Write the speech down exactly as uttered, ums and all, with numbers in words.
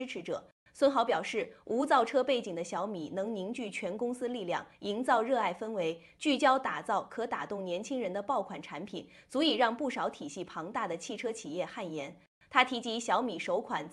支持者。孙豪表示，无造车背景的小米能凝聚全公司力量，营造热爱氛围，聚焦打造可打动年轻人的爆款产品，足以让不少体系庞大的汽车企业汗颜。他提及小米首款